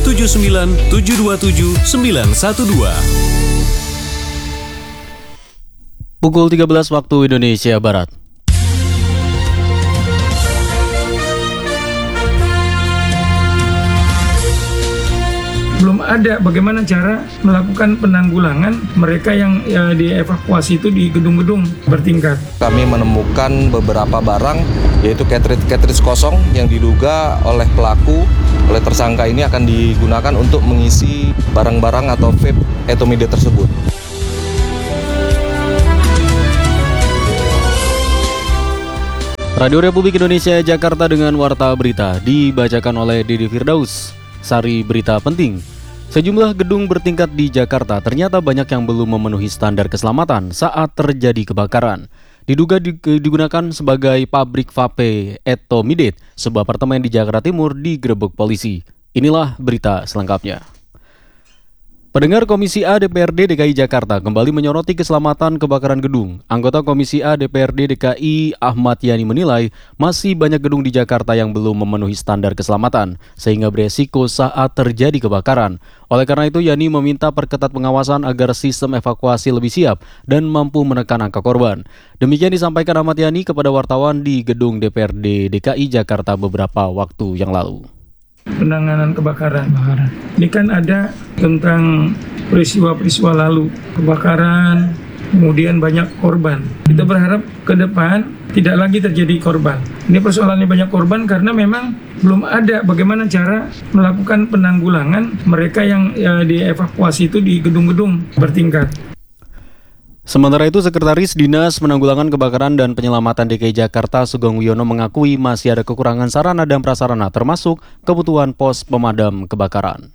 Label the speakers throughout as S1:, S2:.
S1: 79 727 912.
S2: Pukul 13 waktu Indonesia Barat.
S3: Belum ada bagaimana cara melakukan penanggulangan mereka yang dievakuasi itu di gedung-gedung bertingkat.
S4: Kami menemukan beberapa barang, yaitu cartridge kosong yang diduga oleh tersangka ini akan digunakan untuk mengisi barang-barang atau vape etomide tersebut.
S2: Radio Republik Indonesia Jakarta dengan Warta Berita dibacakan oleh Didi Firdaus. Sari berita penting. Sejumlah gedung bertingkat di Jakarta ternyata banyak yang belum memenuhi standar keselamatan saat terjadi kebakaran. Diduga digunakan sebagai pabrik vape etomide, sebuah apartemen di Jakarta Timur digerebek polisi. Inilah berita selengkapnya. Pendengar Komisi A DPRD DKI Jakarta kembali menyoroti keselamatan kebakaran gedung. Anggota Komisi A DPRD DKI Ahmad Yani menilai masih banyak gedung di Jakarta yang belum memenuhi standar keselamatan sehingga beresiko saat terjadi kebakaran. Oleh karena itu Yani meminta perketat pengawasan agar sistem evakuasi lebih siap dan mampu menekan angka korban. Demikian disampaikan Ahmad Yani kepada wartawan di gedung DPRD DKI Jakarta beberapa waktu yang lalu.
S3: Penanganan kebakaran. Ini kan ada tentang peristiwa-peristiwa lalu, kebakaran, kemudian banyak korban. Kita berharap ke depan tidak lagi terjadi korban. Ini persoalannya banyak korban karena memang belum ada bagaimana cara melakukan penanggulangan mereka yang dievakuasi itu di gedung-gedung bertingkat.
S2: Sementara itu, Sekretaris Dinas Penanggulangan Kebakaran dan Penyelamatan DKI Jakarta Sugeng Wiono mengakui masih ada kekurangan sarana dan prasarana termasuk kebutuhan pos pemadam kebakaran.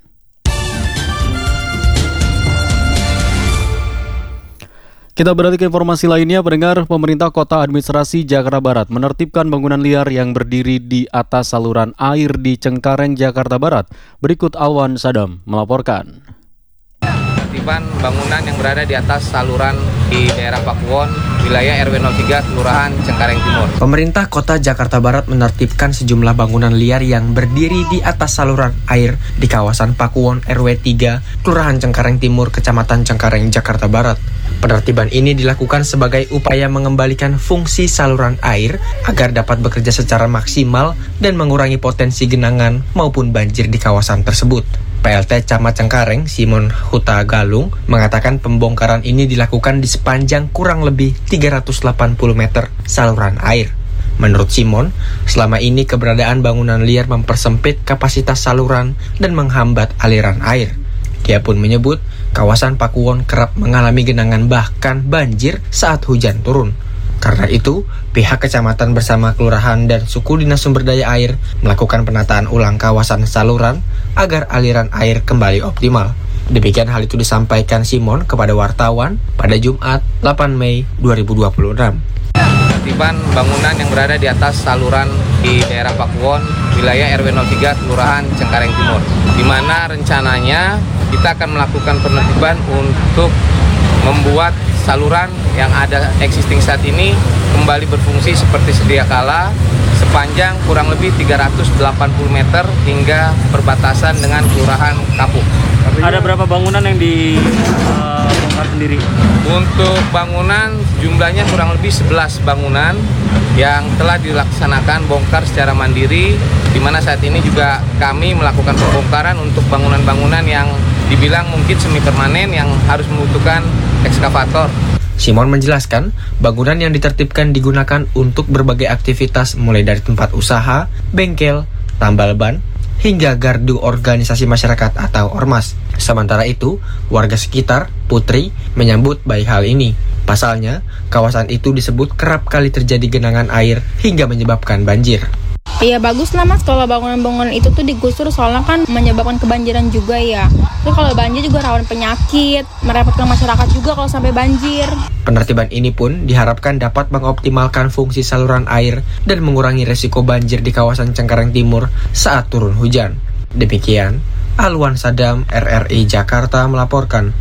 S2: Kita beralih ke informasi lainnya, pendengar. Pemerintah Kota Administrasi Jakarta Barat menertibkan bangunan liar yang berdiri di atas saluran air di Cengkareng, Jakarta Barat. Berikut Alwan Sadam melaporkan.
S5: Penertiban bangunan yang berada di atas saluran di daerah Pakuwon, wilayah RW 03, Kelurahan Cengkareng Timur.
S6: Pemerintah Kota Jakarta Barat menertibkan sejumlah bangunan liar yang berdiri di atas saluran air di kawasan Pakuwon RW 3, Kelurahan Cengkareng Timur, Kecamatan Cengkareng, Jakarta Barat. Penertiban ini dilakukan sebagai upaya mengembalikan fungsi saluran air agar dapat bekerja secara maksimal dan mengurangi potensi genangan maupun banjir di kawasan tersebut. PLT Camat Cengkareng, Simon Huta Galung, mengatakan pembongkaran ini dilakukan di sepanjang kurang lebih 380 meter saluran air. Menurut Simon, selama ini keberadaan bangunan liar mempersempit kapasitas saluran dan menghambat aliran air. Dia pun menyebut kawasan Pakuwon kerap mengalami genangan bahkan banjir saat hujan turun. Karena itu, pihak kecamatan bersama kelurahan dan suku dinas sumber daya air melakukan penataan ulang kawasan saluran agar aliran air kembali optimal. Demikian hal itu disampaikan Simon kepada wartawan pada Jumat 8 Mei 2026.
S5: Penertiban bangunan yang berada di atas saluran di daerah Pakuwon, wilayah RW 03, Kelurahan Cengkareng Timur, di mana rencananya kita akan melakukan penertiban untuk membuat saluran yang ada existing saat ini kembali berfungsi seperti sedia kala sepanjang kurang lebih 380 meter hingga perbatasan dengan Kelurahan Kapuk.
S7: Ada berapa bangunan yang dibongkar sendiri?
S5: Untuk bangunan jumlahnya kurang lebih 11 bangunan yang telah dilaksanakan bongkar secara mandiri, di mana saat ini juga kami melakukan pembongkaran untuk bangunan-bangunan yang dibilang mungkin semi permanen yang harus membutuhkan ekskavator.
S6: Simon menjelaskan, bangunan yang ditertibkan digunakan untuk berbagai aktivitas mulai dari tempat usaha, bengkel, tambal ban, hingga gardu organisasi masyarakat atau ormas. Sementara itu, warga sekitar, Putri, menyambut baik hal ini. Pasalnya, kawasan itu disebut kerap kali terjadi genangan air hingga menyebabkan banjir.
S8: Iya bagus lah mas, kalau bangunan-bangunan itu tuh digusur soalnya kan menyebabkan kebanjiran juga ya. Terus kalau banjir juga rawan penyakit, merepotkan masyarakat juga kalau sampai banjir.
S6: Penertiban ini pun diharapkan dapat mengoptimalkan fungsi saluran air dan mengurangi resiko banjir di kawasan Cengkareng Timur saat turun hujan. Demikian, Alwan Sadam, RRI Jakarta melaporkan.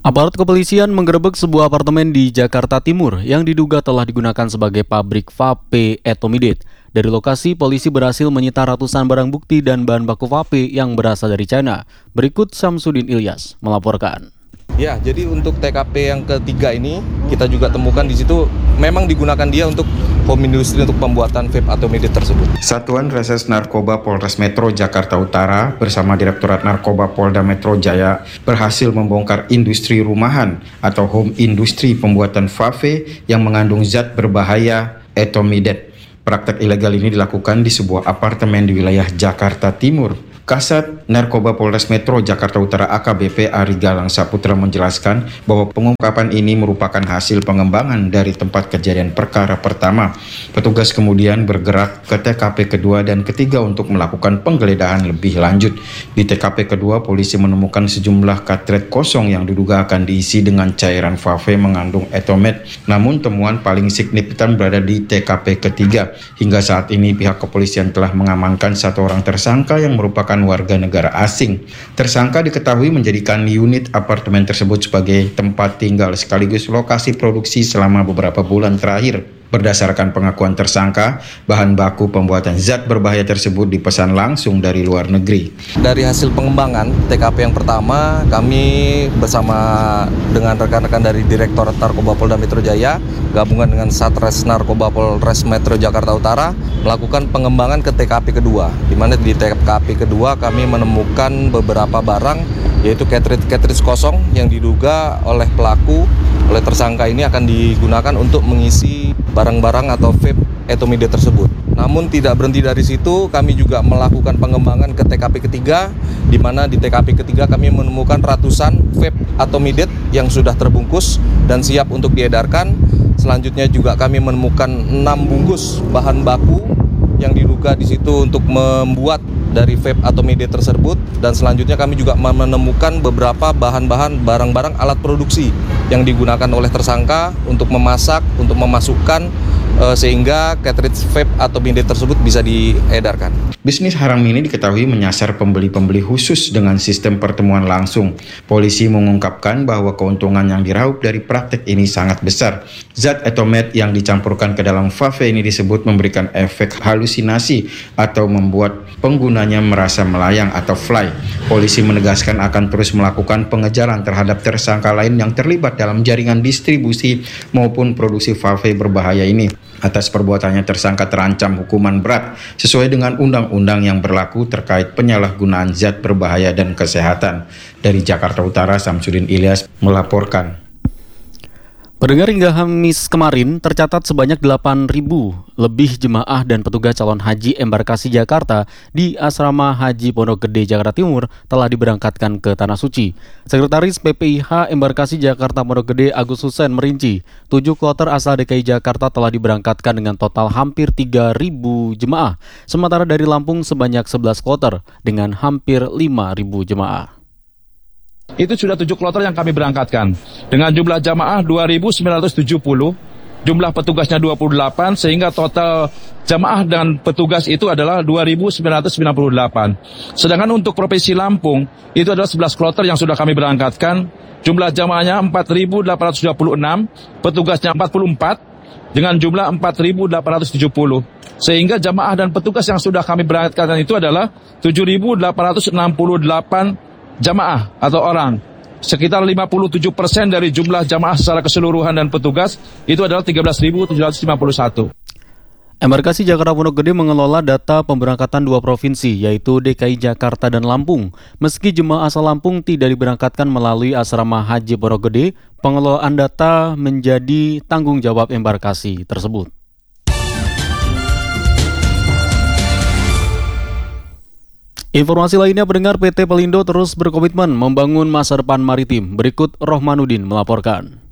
S2: Aparat kepolisian menggerebek sebuah apartemen di Jakarta Timur yang diduga telah digunakan sebagai pabrik vape etomidate. Dari lokasi, polisi berhasil menyita ratusan barang bukti dan bahan baku vape yang berasal dari China. Berikut Samsudin Ilyas melaporkan.
S4: Ya, jadi untuk TKP yang ketiga ini kita juga temukan di situ memang digunakan dia untuk home industry untuk pembuatan vape etomidate tersebut.
S9: Satuan Reses Narkoba Polres Metro Jakarta Utara bersama Direktorat Narkoba Polda Metro Jaya berhasil membongkar industri rumahan atau home industry pembuatan vape yang mengandung zat berbahaya etomidate. Praktek ilegal ini dilakukan di sebuah apartemen di wilayah Jakarta Timur. Kasat Narkoba Polres Metro Jakarta Utara AKBP Ari Galang Saputra menjelaskan bahwa pengungkapan ini merupakan hasil pengembangan dari tempat kejadian perkara pertama. Petugas kemudian bergerak ke TKP kedua dan ketiga untuk melakukan penggeledahan lebih lanjut. Di TKP kedua, polisi menemukan sejumlah cartridge kosong yang diduga akan diisi dengan cairan vape mengandung etomet. Namun temuan paling signifikan berada di TKP ketiga. Hingga saat ini pihak kepolisian telah mengamankan satu orang tersangka yang merupakan warga negara asing. Tersangka diketahui menjadikan unit apartemen tersebut sebagai tempat tinggal sekaligus lokasi produksi selama beberapa bulan terakhir. Berdasarkan pengakuan tersangka, bahan baku pembuatan zat berbahaya tersebut dipesan langsung dari luar negeri.
S4: Dari hasil pengembangan TKP yang pertama, kami bersama dengan rekan-rekan dari Direktorat Narkoba Polda Metro Jaya, gabungan dengan Satres Narkoba Polres Metro Jakarta Utara, melakukan pengembangan ke TKP kedua. Di mana di TKP kedua kami menemukan beberapa barang, yaitu cartridge kosong yang diduga oleh tersangka ini akan digunakan untuk mengisi barang-barang atau vape etomidate tersebut. Namun tidak berhenti dari situ, kami juga melakukan pengembangan ke TKP ketiga, di mana di TKP ketiga kami menemukan ratusan vape etomidate yang sudah terbungkus dan siap untuk diedarkan. Selanjutnya juga kami menemukan 6 bungkus bahan baku yang diduga di situ untuk membuat dari vape etomidate tersebut, dan selanjutnya kami juga menemukan beberapa bahan-bahan barang-barang alat produksi yang digunakan oleh tersangka untuk memasak, untuk memasukkan sehingga cartridge vape etomidate tersebut bisa diedarkan.
S9: Bisnis haram ini diketahui menyasar pembeli-pembeli khusus dengan sistem pertemuan langsung. Polisi mengungkapkan bahwa keuntungan yang diraup dari praktek ini sangat besar. Zat etomet yang dicampurkan ke dalam vape ini disebut memberikan efek halusinasi atau membuat penggunanya merasa melayang atau fly. Polisi menegaskan akan terus melakukan pengejaran terhadap tersangka lain yang terlibat dalam jaringan distribusi maupun produksi vape berbahaya ini. Atas perbuatannya tersangka terancam hukuman berat sesuai dengan undang-undang yang berlaku terkait penyalahgunaan zat berbahaya dan kesehatan. Dari Jakarta Utara, Samsudin Ilyas melaporkan.
S2: Pendengar, hingga Kamis kemarin tercatat sebanyak 8.000 lebih jemaah dan petugas calon haji embarkasi Jakarta di Asrama Haji Pondok Gede Jakarta Timur telah diberangkatkan ke Tanah Suci. Sekretaris PPIH Embarkasi Jakarta Pondok Gede Agus Husen merinci, 7 kloter asal DKI Jakarta telah diberangkatkan dengan total hampir 3.000 jemaah, sementara dari Lampung sebanyak 11 kloter dengan hampir 5.000 jemaah.
S10: Itu sudah 7 kloter yang kami berangkatkan dengan jumlah jamaah 2.970, jumlah petugasnya 28, sehingga total jamaah dan petugas itu adalah 2.998. Sedangkan untuk Provinsi Lampung itu adalah 11 kloter yang sudah kami berangkatkan, jumlah jamaahnya 4.826, petugasnya 44 dengan jumlah 4.870. Sehingga jamaah dan petugas yang sudah kami berangkatkan itu adalah 7.868 jamaah atau orang. Sekitar 57% dari jumlah jamaah secara keseluruhan dan petugas itu adalah 13.751.
S2: Embarkasi Jakarta Pondok Gede mengelola data pemberangkatan 2 provinsi, yaitu DKI Jakarta dan Lampung. Meski jemaah asal Lampung tidak diberangkatkan melalui Asrama Haji Pondok Gede, pengelolaan data menjadi tanggung jawab embarkasi tersebut. Informasi lainnya, pendengar, PT Pelindo terus berkomitmen membangun masa depan maritim. Berikut Rohmanuddin melaporkan.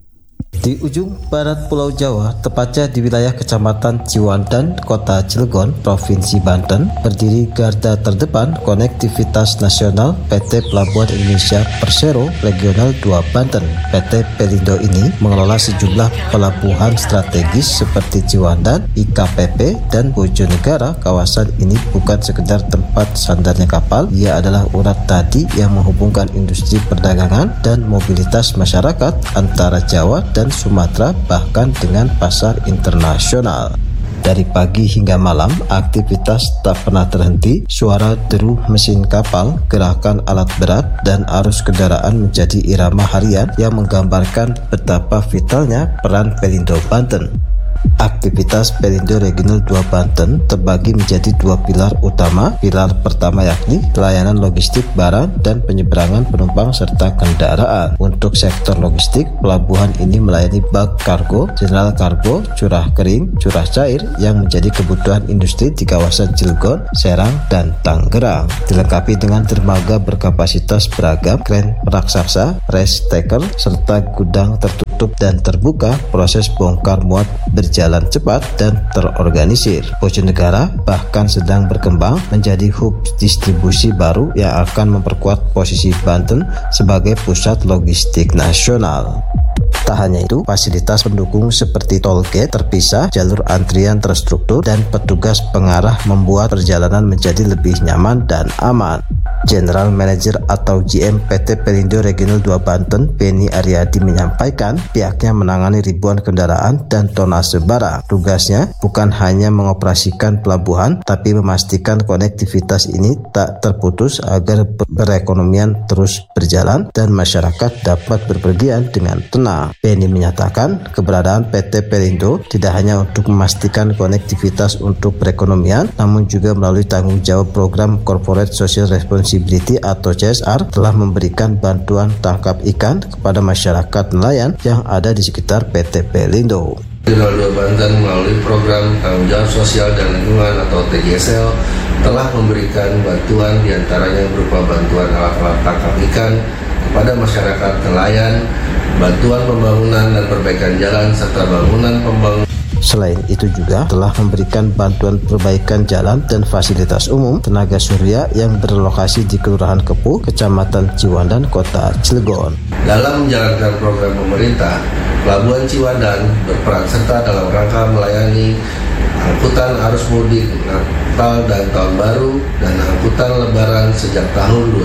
S11: Di ujung barat Pulau Jawa, tepatnya di wilayah Kecamatan Ciwandan, Kota Cilegon, Provinsi Banten, berdiri garda terdepan konektivitas nasional PT Pelabuhan Indonesia Persero Regional 2 Banten. PT Pelindo ini mengelola sejumlah pelabuhan strategis seperti Ciwandan, IKPP, dan Bojonegara. Kawasan ini bukan sekedar tempat sandarnya kapal, ia adalah urat nadi yang menghubungkan industri perdagangan dan mobilitas masyarakat antara Jawa dan Sumatera, bahkan dengan pasar internasional. Dari pagi hingga malam, aktivitas tak pernah terhenti. Suara deru mesin kapal, gerakan alat berat, dan arus kendaraan menjadi irama harian yang menggambarkan betapa vitalnya peran Pelindo Banten. Aktivitas Pelindo Regional 2 Banten terbagi menjadi dua pilar utama. Pilar pertama yakni layanan logistik barang dan penyeberangan penumpang serta kendaraan. Untuk sektor logistik, pelabuhan ini melayani bak kargo, general kargo, curah kering, curah cair yang menjadi kebutuhan industri di kawasan Cilegon, Serang, dan Tangerang. Dilengkapi dengan dermaga berkapasitas beragam, kren raksasa, race taker, serta gudang tertutup dan terbuka. Proses bongkar muat berjalan cepat dan terorganisir. Bojonegara bahkan sedang berkembang menjadi hub distribusi baru yang akan memperkuat posisi Banten sebagai pusat logistik nasional. Tak hanya itu, fasilitas pendukung seperti toll gate terpisah, jalur antrian terstruktur, dan petugas pengarah membuat perjalanan menjadi lebih nyaman dan aman. General Manager atau GM PT Pelindo Regional 2 Banten, Beni Aryadi menyampaikan pihaknya menangani ribuan kendaraan dan tonase barang. Tugasnya bukan hanya mengoperasikan pelabuhan, tapi memastikan konektivitas ini tak terputus agar perekonomian terus berjalan dan masyarakat dapat berpergian dengan tenang. Beni menyatakan keberadaan PT Pelindo tidak hanya untuk memastikan konektivitas untuk perekonomian, namun juga melalui tanggung jawab program Corporate Social Responsibility atau CSR telah memberikan bantuan tangkap ikan kepada masyarakat nelayan yang ada di sekitar PT Pelindo.
S12: Regional 2 Banten melalui program tanggung jawab sosial dan lingkungan atau TJSL telah memberikan bantuan diantaranya berupa bantuan alat-alat tangkap ikan kepada masyarakat nelayan, bantuan pembangunan dan perbaikan jalan, serta bangunan pembangunan.
S11: Selain itu juga telah memberikan bantuan perbaikan jalan dan fasilitas umum tenaga surya yang berlokasi di Kelurahan Kepuh, Kecamatan Ciwandan, Kota Cilegon.
S12: Dalam menjalankan program pemerintah, Pelabuhan Ciwandan berperan serta dalam rangka melayani angkutan arus mudik Natal dan Tahun Baru dan angkutan Lebaran sejak tahun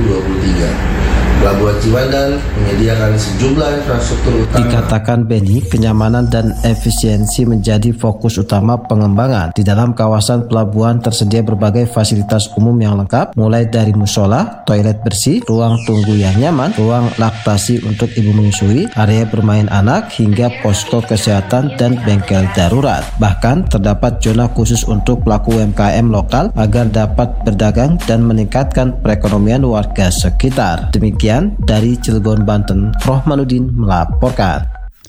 S12: 2023. Pelabuhan Ciwandan menyediakan sejumlah infrastruktur utama.
S11: Dikatakan Beni, kenyamanan dan efisiensi menjadi fokus utama pengembangan. Di dalam kawasan pelabuhan tersedia berbagai fasilitas umum yang lengkap, mulai dari musola, toilet bersih, ruang tunggu yang nyaman, ruang laktasi untuk ibu menyusui, area bermain anak, hingga posko kesehatan dan bengkel darurat. Bahkan terdapat zona khusus untuk pelaku UMKM lokal agar dapat berdagang dan meningkatkan perekonomian warga sekitar. Demikian dari Cilegon, Banten, Rohmanuddin melaporkan.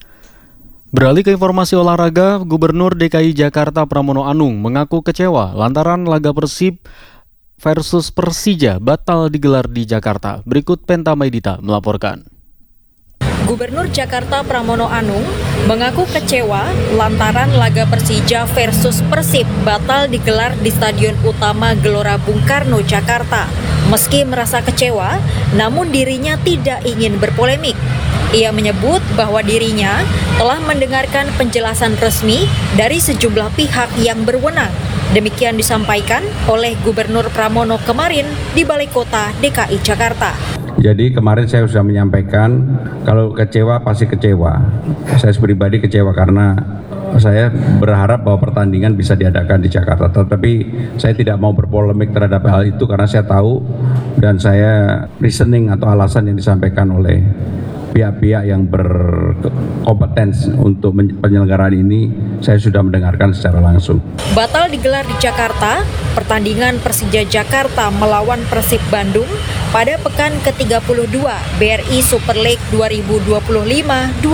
S2: Beralih ke informasi olahraga, Gubernur DKI Jakarta Pramono Anung mengaku kecewa lantaran laga Persib versus Persija batal digelar di Jakarta. Berikut Penta Maidita melaporkan.
S13: Gubernur Jakarta Pramono Anung mengaku kecewa lantaran laga Persija versus Persib batal digelar di Stadion Utama Gelora Bung Karno, Jakarta. Meski merasa kecewa, namun dirinya tidak ingin berpolemik. Ia menyebut bahwa dirinya telah mendengarkan penjelasan resmi dari sejumlah pihak yang berwenang. Demikian disampaikan oleh Gubernur Pramono kemarin di Balai Kota DKI Jakarta.
S14: Jadi kemarin saya sudah menyampaikan kalau kecewa pasti kecewa. Saya pribadi kecewa karena saya berharap bahwa pertandingan bisa diadakan di Jakarta. Tetapi saya tidak mau berpolemik terhadap hal itu karena saya tahu dan saya reasoning atau alasan yang disampaikan oleh pihak-pihak yang berkompeten untuk penyelenggaraan ini saya sudah mendengarkan secara langsung. Batal
S13: digelar di Jakarta, pertandingan Persija Jakarta melawan Persib Bandung pada pekan ke-32 BRI Super League 2025-2026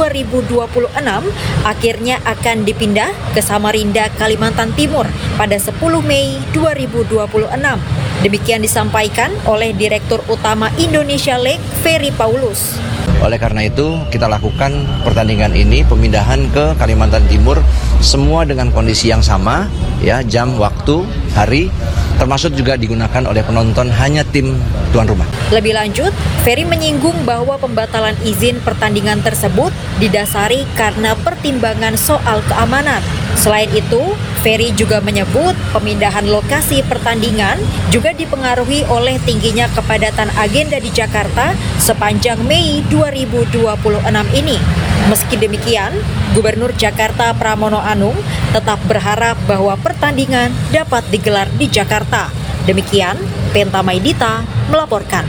S13: akhirnya akan dipindah ke Samarinda, Kalimantan Timur pada 10 Mei 2026. Demikian disampaikan oleh Direktur Utama Indonesia League, Ferry Paulus.
S15: Oleh karena itu kita lakukan pertandingan ini pemindahan ke Kalimantan Timur semua dengan kondisi yang sama, ya, jam, waktu, hari, termasuk juga digunakan oleh penonton hanya tim tuan rumah.
S13: Lebih lanjut, Ferry menyinggung bahwa pembatalan izin pertandingan tersebut didasari karena pertimbangan soal keamanan. Selain itu, Ferry juga menyebut pemindahan lokasi pertandingan juga dipengaruhi oleh tingginya kepadatan agenda di Jakarta sepanjang Mei 2026 ini. Meski demikian, Gubernur Jakarta Pramono Anung tetap berharap bahwa pertandingan dapat digelar di Jakarta. Demikian, Penta Maidita melaporkan.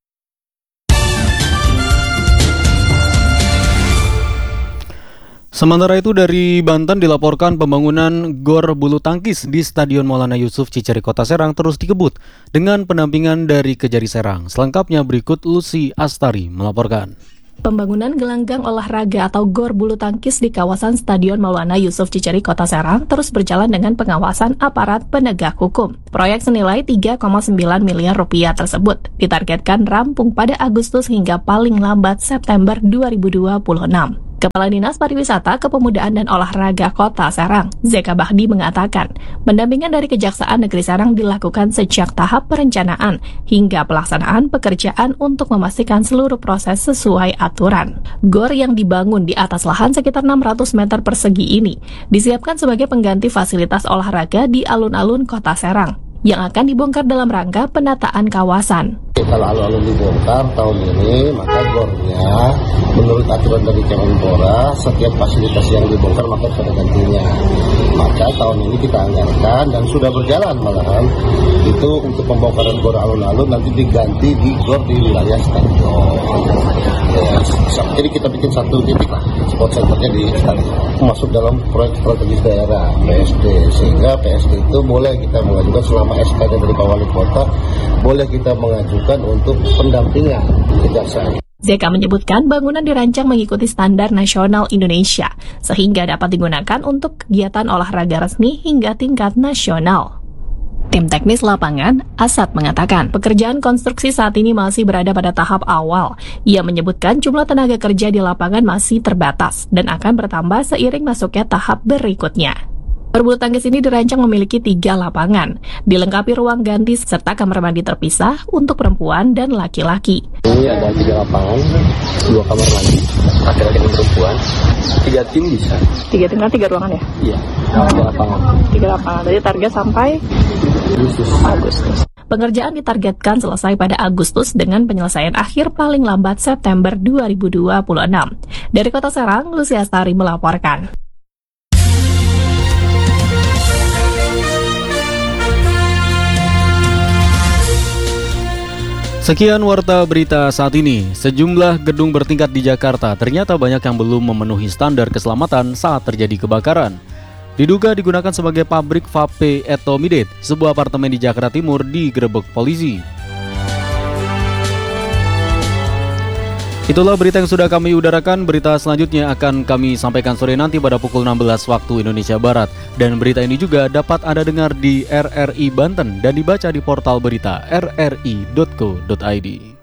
S2: Sementara itu dari Banten dilaporkan pembangunan GOR bulu tangkis di Stadion Maulana Yusuf Ciceri Kota Serang terus dikebut dengan pendampingan dari Kejari Serang. Selengkapnya berikut Lucy Astari melaporkan.
S16: Pembangunan gelanggang olahraga atau GOR bulu tangkis di kawasan Stadion Maulana Yusuf Ciceri Kota Serang terus berjalan dengan pengawasan aparat penegak hukum. Proyek senilai 3,9 miliar rupiah tersebut ditargetkan rampung pada Agustus hingga paling lambat September 2026. Kepala Dinas Pariwisata, Kepemudaan dan Olahraga Kota Serang, Zeka Bahdi mengatakan, pendampingan dari Kejaksaan Negeri Serang dilakukan sejak tahap perencanaan hingga pelaksanaan pekerjaan untuk memastikan seluruh proses sesuai aturan. GOR yang dibangun di atas lahan sekitar 600 meter persegi ini disiapkan sebagai pengganti fasilitas olahraga di alun-alun Kota Serang yang akan dibongkar dalam rangka penataan kawasan.
S12: Kalau alun-alun dibongkar tahun ini, maka GOR-nya menurut aturan dari Kemenpora, setiap fasilitas yang dibongkar maka sudah gantinya. Maka tahun ini kita anggarkan dan sudah berjalan malahan itu untuk pembongkaran GOR alun-alun nanti diganti di GOR di wilayah stadion. Jadi kita bikin satu titik lah, spot centernya di stadion. Masuk dalam proyek strategis daerah PSD, sehingga PSD itu boleh kita mengajukan selama SK-nya dari Pak Wali Kota, boleh kita mengajukan untuk pendampingan kejaksaan.
S16: Zeka menyebutkan bangunan dirancang mengikuti standar nasional Indonesia, sehingga dapat digunakan untuk kegiatan olahraga resmi hingga tingkat nasional. Tim teknis lapangan, Asad, mengatakan pekerjaan konstruksi saat ini masih berada pada tahap awal. Ia menyebutkan jumlah tenaga kerja di lapangan masih terbatas dan akan bertambah seiring masuknya tahap berikutnya. Bulu tangkis ini dirancang memiliki 3 lapangan, dilengkapi ruang ganti serta kamar mandi terpisah untuk perempuan dan laki-laki.
S12: Ini ada 3 lapangan, 2 kamar mandi, laki-laki dan perempuan, 3 tim bisa.
S16: 3 tim, 3 ruangan ya?
S12: Iya, 3 lapangan.
S16: 3 lapangan, jadi target sampai Agustus. Pengerjaan ditargetkan selesai pada Agustus dengan penyelesaian akhir paling lambat September 2026. Dari Kota Serang, Lucy Astari melaporkan.
S2: Sekian warta berita saat ini. Sejumlah gedung bertingkat di Jakarta ternyata banyak yang belum memenuhi standar keselamatan saat terjadi kebakaran. Diduga digunakan sebagai pabrik vape etomidate, sebuah apartemen di Jakarta Timur digerebek polisi. Itulah berita yang sudah kami udarakan. Berita selanjutnya akan kami sampaikan sore nanti pada pukul 16 waktu Indonesia Barat. Dan berita ini juga dapat Anda dengar di RRI Banten dan dibaca di portal berita rri.co.id.